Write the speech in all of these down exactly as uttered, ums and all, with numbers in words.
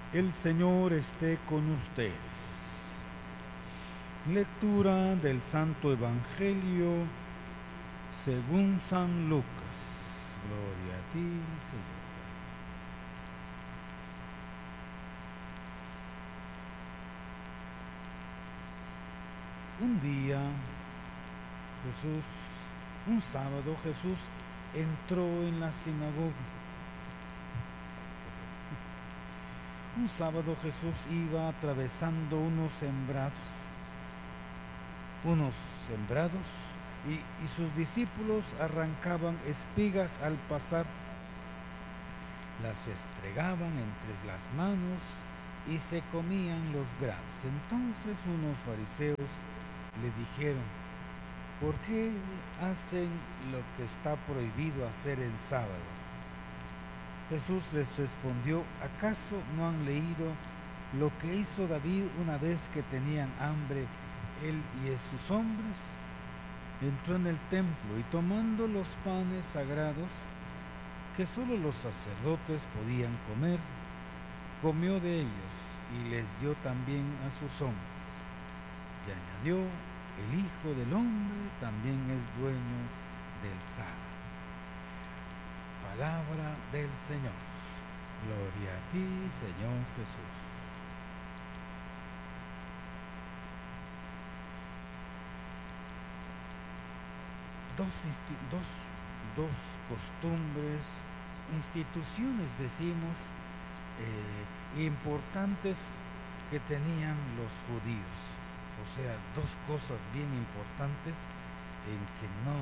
El Señor esté con ustedes. Lectura del Santo Evangelio según San Lucas. Gloria a ti, Señor. Un día, Jesús, un sábado, Jesús entró en la sinagoga. Un sábado Jesús iba atravesando unos sembrados, unos sembrados, y, y sus discípulos arrancaban espigas al pasar, las estregaban entre las manos y se comían los granos. Entonces unos fariseos le dijeron: ¿por qué hacen lo que está prohibido hacer en sábado? Jesús les respondió: ¿acaso no han leído lo que hizo David una vez que tenían hambre, él y sus hombres? Entró en el templo y tomando los panes sagrados, que solo los sacerdotes podían comer, comió de ellos y les dio también a sus hombres. Y añadió: el Hijo del Hombre también es dueño del sábado. Palabra del Señor. Gloria a ti, Señor Jesús. Dos, dos, dos costumbres, instituciones, decimos, eh, importantes que tenían los judíos. O sea, dos cosas bien importantes en que no,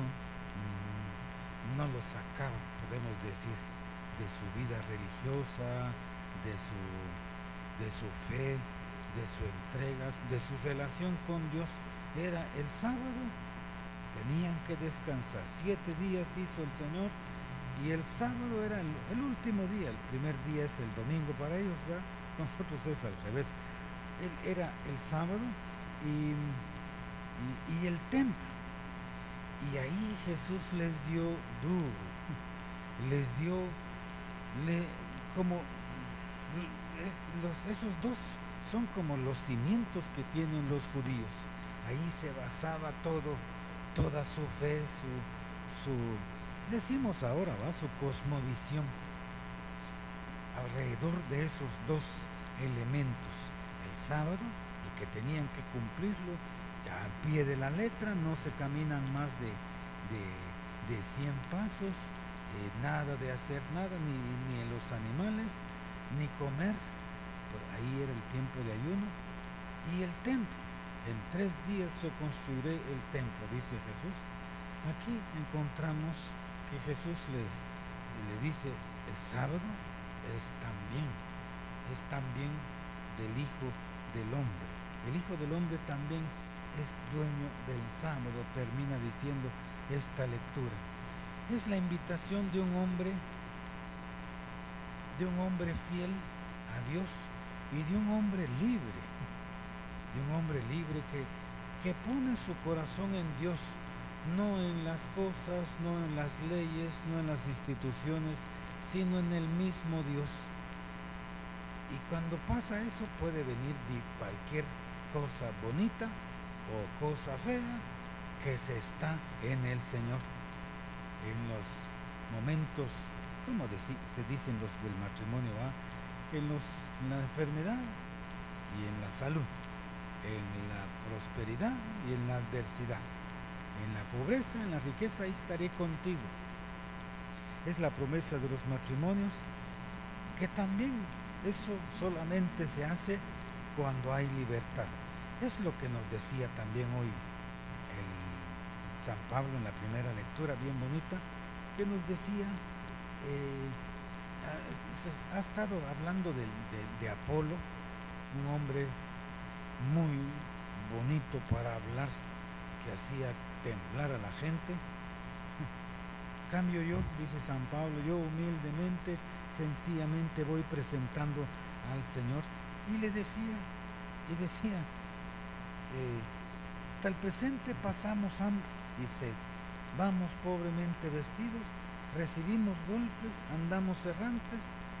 no los sacaban, podemos decir, de su vida religiosa, de su, de su fe, de su entrega, de su relación con Dios. Era el sábado, tenían que descansar. Siete días hizo el Señor y el sábado era el, el último día. El primer día es el domingo para ellos, ¿verdad? Nosotros es al revés. Él era el sábado y, y, y el templo. Y ahí Jesús les dio duro, les dio le, como los, esos dos son como los cimientos que tienen los judíos. Ahí se basaba todo, toda su fe, su, su decimos ahora, ¿va? Su cosmovisión, alrededor de esos dos elementos, el sábado, y que tenían que cumplirlo a pie de la letra. No se caminan más de, de, de cien pasos, eh, nada de hacer nada, ni, ni en los animales, ni comer. Por ahí era el tiempo de ayuno. Y el templo: en tres días yo construiré el templo, dice Jesús. Aquí encontramos que Jesús le, le dice: el sábado es también, es también del Hijo del Hombre. El Hijo del Hombre también es dueño del sábado, termina diciendo esta lectura. Es la invitación de un hombre, de un hombre fiel a Dios y de un hombre libre, de un hombre libre que, que pone su corazón en Dios, no en las cosas, no en las leyes, no en las instituciones, sino en el mismo Dios. Y cuando pasa eso puede venir de cualquier cosa bonita o cosa fea, que se está en el Señor. En los momentos, como se dicen los del matrimonio, ¿va? En, los, en la enfermedad y en la salud, en la prosperidad y en la adversidad, en la pobreza, en la riqueza, ahí estaré contigo. Es la promesa de los matrimonios, que también eso solamente se hace cuando hay libertad. Es lo que nos decía también hoy el San Pablo en la primera lectura, bien bonita, que nos decía, eh, ha, ha estado hablando de, de, de Apolo, un hombre muy bonito para hablar, que hacía temblar a la gente. Cambio yo, dice San Pablo, yo humildemente, sencillamente voy presentando al Señor. Y le decía, y decía, eh, hasta el presente pasamos hambre, dice, vamos pobremente vestidos, recibimos golpes, andamos errantes,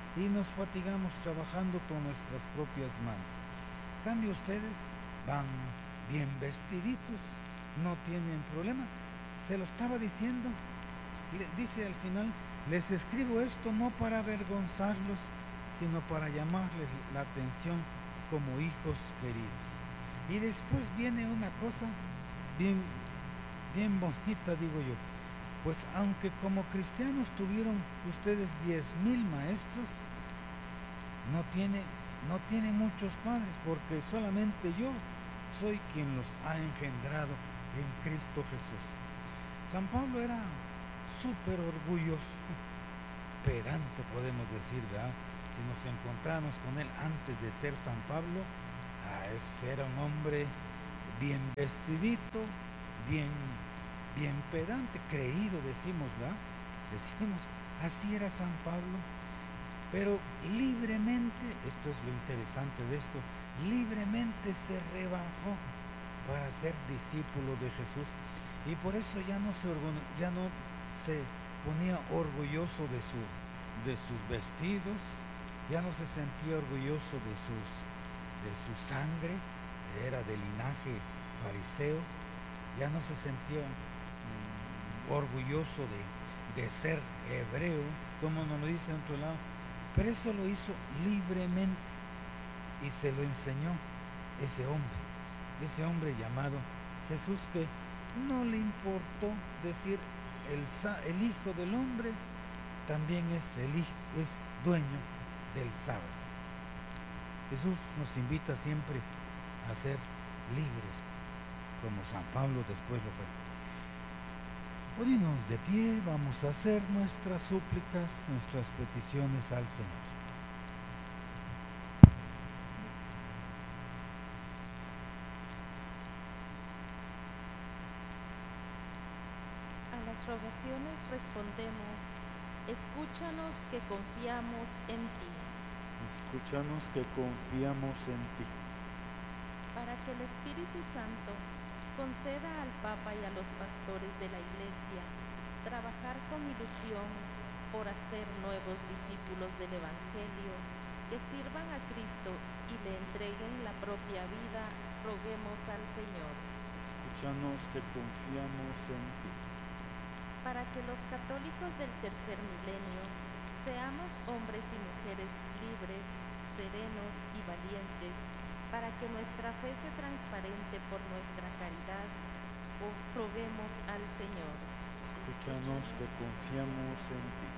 y nos fatigamos trabajando con nuestras propias manos. En cambio ustedes van bien vestiditos, no tienen problema. Se lo estaba diciendo, le dice al final, les escribo esto no para avergonzarlos, sino para llamarles la atención como hijos queridos. Y después viene una cosa bien, bien bonita, digo yo. Pues aunque como cristianos tuvieron ustedes diez mil maestros, no tiene, no tiene muchos padres, porque solamente yo soy quien los ha engendrado en Cristo Jesús. San Pablo era súper orgulloso, pedante podemos decir, ¿verdad? Si nos encontramos con él antes de ser San Pablo, ah, ese era un hombre bien vestidito, bien, bien pedante, creído decimos, ¿verdad? Decimos, así era San Pablo, pero libremente, esto es lo interesante de esto, libremente se rebajó para ser discípulo de Jesús, y por eso ya no se, ya no se ponía orgulloso de, su, de sus vestidos, ya no se sentía orgulloso de, sus, de su sangre, era de linaje fariseo, ya no se sentía mm, orgulloso de, de ser hebreo, como nos lo dice en otro lado, pero eso lo hizo libremente y se lo enseñó ese hombre, ese hombre llamado Jesús, que no le importó decir el, el Hijo del Hombre también es, el hijo, es dueño del sábado. Jesús nos invita siempre a ser libres, como San Pablo después lo fue. Ponernos de pie, vamos a hacer nuestras súplicas, nuestras peticiones al Señor. A las rogaciones respondemos: escúchanos que confiamos en ti. Escúchanos que confiamos en ti. Para que el Espíritu Santo conceda al Papa y a los pastores de la Iglesia trabajar con ilusión por hacer nuevos discípulos del Evangelio que sirvan a Cristo y le entreguen la propia vida, roguemos al Señor. Escúchanos que confiamos en ti. Para que los católicos del tercer milenio seamos hombres y mujeres libres, serenos y valientes, para que nuestra fe se transparente por nuestra caridad, roguemos al Señor. Escúchanos que confiamos en ti.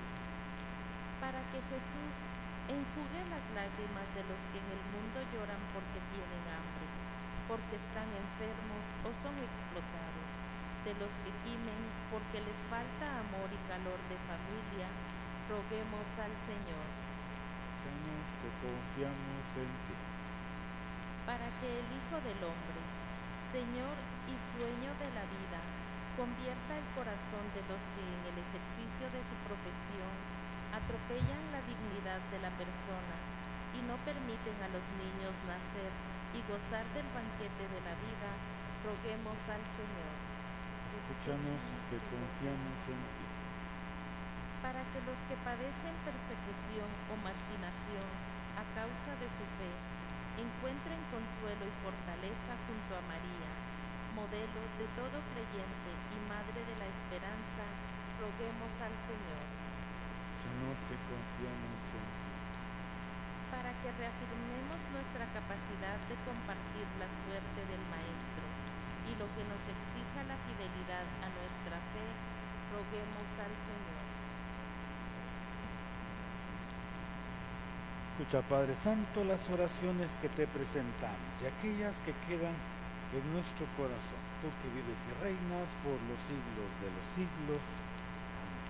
Para que Jesús enjugue las lágrimas de los que en el mundo lloran porque tienen hambre, porque están enfermos o son explotados, de los que gimen porque les falta amor y calor de familia, roguemos al Señor. Escúchanos que confiamos en ti. Para que el Hijo del Hombre, Señor y dueño de la vida, convierta el corazón de los que en el ejercicio de su profesión atropellan la dignidad de la persona y no permiten a los niños nacer y gozar del banquete de la vida, roguemos al Señor. Escúchanos que confiamos en ti. Para que los que padecen persecución o marginación a causa de su fe encuentren consuelo y fortaleza junto a María, modelo de todo creyente y madre de la esperanza, roguemos al Señor. Escúchanos que confiamos en ti. Para que reafirmemos nuestra capacidad de compartir la suerte del Maestro y lo que nos exija la fidelidad a nuestra fe, roguemos al Señor. Escucha, Padre Santo, las oraciones que te presentamos y aquellas que quedan en nuestro corazón. Tú que vives y reinas por los siglos de los siglos.